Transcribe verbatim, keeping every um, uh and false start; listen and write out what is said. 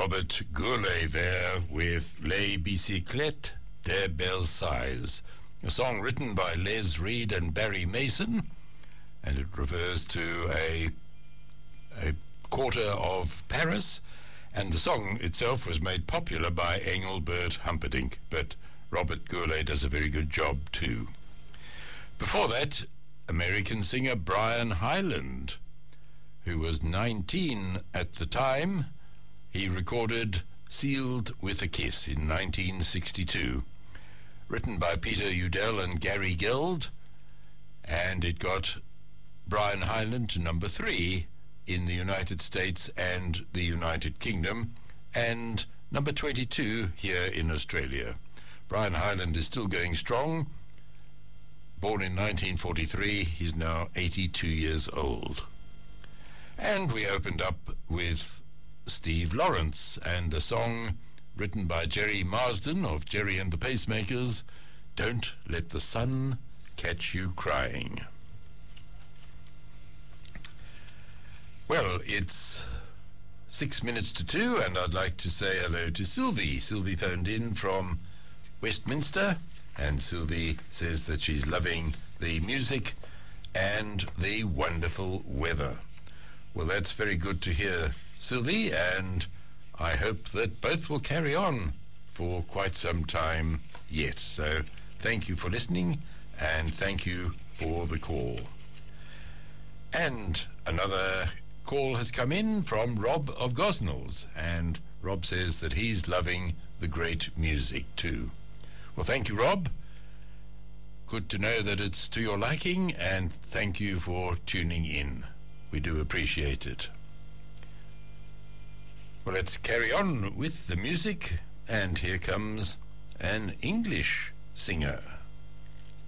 Robert Goulet there with Les Bicyclettes de Belsize, a song written by Les Reed and Barry Mason, and it refers to a, a quarter of Paris, and the song itself was made popular by Engelbert Humperdinck, but Robert Goulet does a very good job too. Before that, American singer Brian Hyland, who was nineteen at the time. He recorded Sealed with a Kiss in nineteen sixty-two, written by Peter Udell and Gary Geld, and it got Brian Hyland to number three in the United States and the United Kingdom, and number twenty-two here in Australia. Brian Hyland is still going strong. Born in nineteen forty-three, he's now eighty-two years old. And we opened up with Steve Lawrence and a song written by Jerry Marsden of Jerry and the Pacemakers, Don't Let the Sun Catch You Crying. Well, it's six minutes to two, and I'd like to say hello to Sylvie. Sylvie phoned in from Westminster, and Sylvie says that she's loving the music and the wonderful weather. Well, that's very good to hear, Sylvie, and I hope that both will carry on for quite some time yet. So thank you for listening, and thank you for the call. And another call has come in from Rob of Gosnells, and Rob says that he's loving the great music too. Well, thank you, Rob. Good to know that it's to your liking, and thank you for tuning in. We do appreciate it. Well, let's carry on with the music, and here comes an English singer.